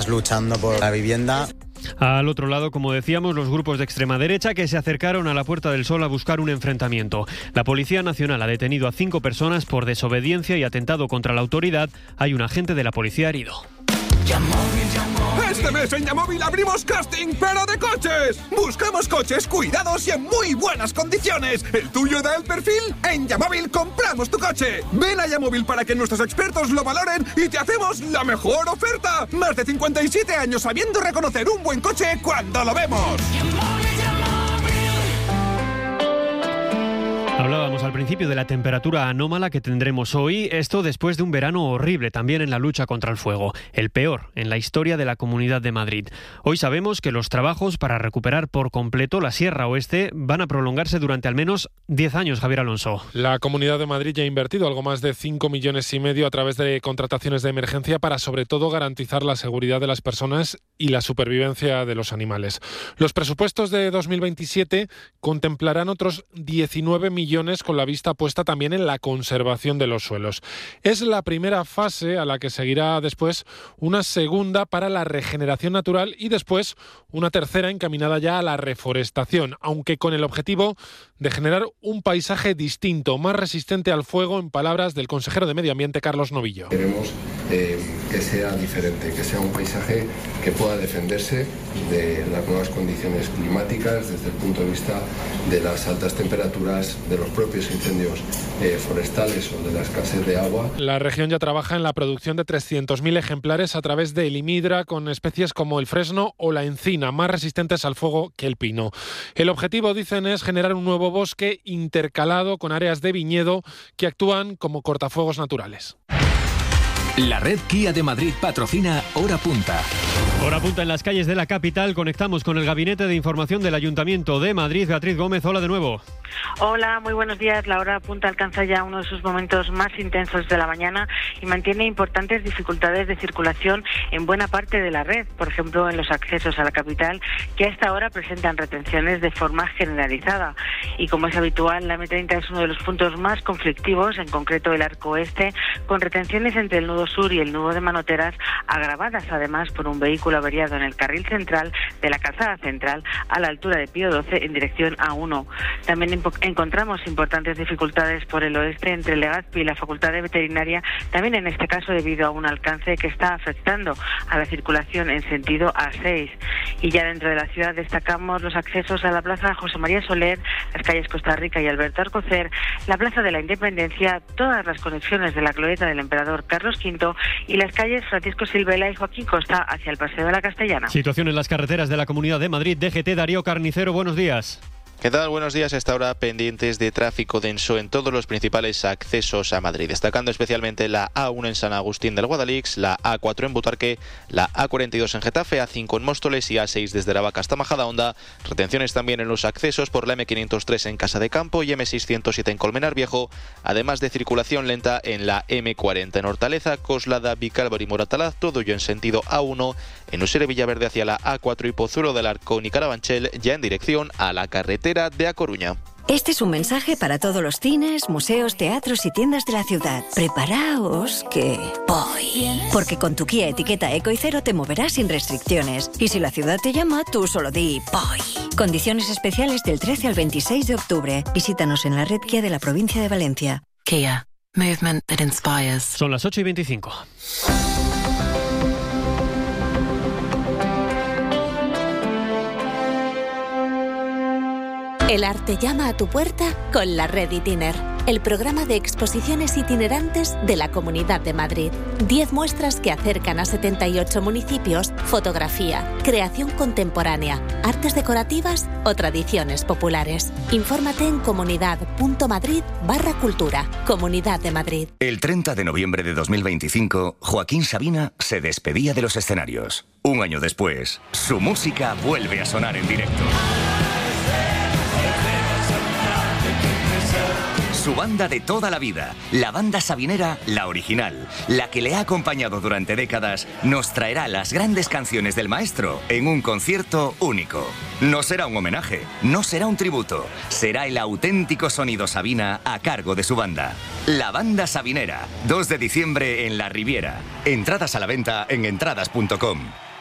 luchando por la vivienda. Al otro lado, como decíamos, los grupos de extrema derecha que se acercaron a la Puerta del Sol a buscar un enfrentamiento. La Policía Nacional ha detenido a 5 personas por desobediencia y atentado contra la autoridad. Hay un agente de la policía herido. Este mes en Yamóvil abrimos casting, pero de coches. Buscamos coches cuidados y en muy buenas condiciones. ¿El tuyo da el perfil? En Yamóvil compramos tu coche. Ven a Yamóvil para que nuestros expertos lo valoren y te hacemos la mejor oferta. Más de 57 años sabiendo reconocer un buen coche cuando lo vemos. Hablábamos al principio de la temperatura anómala que tendremos hoy, esto después de un verano horrible también en la lucha contra el fuego, el peor en la historia de la Comunidad de Madrid. Hoy sabemos que los trabajos para recuperar por completo la Sierra Oeste van a prolongarse durante al menos 10 años, Javier Alonso. La Comunidad de Madrid ya ha invertido algo más de 5,5 millones a través de contrataciones de emergencia para sobre todo garantizar la seguridad de las personas y la supervivencia de los animales. Los presupuestos de 2027 contemplarán otros 19 millones con la vista puesta también en la conservación de los suelos. Es la primera fase a la que seguirá después una segunda para la regeneración natural y después una tercera encaminada ya a la reforestación, aunque con el objetivo de generar un paisaje distinto, más resistente al fuego, en palabras del consejero de Medio Ambiente, Carlos Novillo. Queremos que sea diferente, que sea un paisaje que pueda defenderse de las nuevas condiciones climáticas desde el punto de vista de las altas temperaturas, de los propios incendios forestales o de la escasez de agua. La región ya trabaja en la producción de 300.000 ejemplares a través de Elimidra con especies como el fresno o la encina, más resistentes al fuego que el pino. El objetivo, dicen, es generar un nuevo bosque intercalado con áreas de viñedo que actúan como cortafuegos naturales. La red Kia de Madrid patrocina Hora Punta. Hora punta en las calles de la capital. Conectamos con el Gabinete de Información del Ayuntamiento de Madrid. Beatriz Gómez, hola de nuevo. Hola, muy buenos días. La hora punta alcanza ya uno de sus momentos más intensos de la mañana y mantiene importantes dificultades de circulación en buena parte de la red, por ejemplo en los accesos a la capital, que a esta hora presentan retenciones de forma generalizada. Y como es habitual, la M30 es uno de los puntos más conflictivos, en concreto el arco oeste, con retenciones entre el nudo sur y el nudo de Manoteras, agravadas además por un vehículo averiado en el carril central de la calzada central a la altura de Pío XII en dirección A1. También encontramos importantes dificultades por el oeste entre Legazpi y la Facultad de Veterinaria, también en este caso debido a un alcance que está afectando a la circulación en sentido A6. Y ya dentro de la ciudad destacamos los accesos a la Plaza José María Soler, las calles Costa Rica y Alberto Alcocer, la Plaza de la Independencia, todas las conexiones de la glorieta del Emperador Carlos V y las calles Francisco Silvela y Joaquín Costa hacia el Paseo de la Castellana. Situación en las carreteras de la Comunidad de Madrid. DGT, Darío Carnicero, buenos días. ¿Qué tal? Buenos días. Hasta ahora pendientes de tráfico denso en todos los principales accesos a Madrid, destacando especialmente la A1 en San Agustín del Guadalix, la A4 en Butarque, la A42 en Getafe, A5 en Móstoles y A6 desde Aravaca hasta Majadahonda. Retenciones también en los accesos por la M503 en Casa de Campo y M607 en Colmenar Viejo, además de circulación lenta en la M40 en Hortaleza, Coslada, Vicálvaro y Moratalaz, todo ello en sentido A1, en Usera Villaverde hacia la A4 y Pozuelo del Arcón y Carabanchel, ya en dirección a la carretera de A Coruña. Este es un mensaje para todos los cines, museos, teatros y tiendas de la ciudad. Preparaos que voy. Porque con tu Kia etiqueta Eco y Cero te moverás sin restricciones. Y si la ciudad te llama, tú solo di voy. Condiciones especiales del 13 al 26 de octubre. Visítanos en la red Kia de la provincia de Valencia. Kia. Movement that inspires. Son las 8:25. El arte llama a tu puerta con la Red Itiner, el programa de exposiciones itinerantes de la Comunidad de Madrid. 10 muestras que acercan a 78 municipios, fotografía, creación contemporánea, artes decorativas o tradiciones populares. Infórmate en comunidad.madrid/cultura. Comunidad de Madrid. El 30 de noviembre de 2025, Joaquín Sabina se despedía de los escenarios. Un año después, su música vuelve a sonar en directo. Su banda de toda la vida, la banda sabinera, la original, la que le ha acompañado durante décadas, nos traerá las grandes canciones del maestro en un concierto único. No será un homenaje, no será un tributo, será el auténtico sonido Sabina a cargo de su banda. La banda sabinera, 2 de diciembre en La Riviera. Entradas a la venta en entradas.com.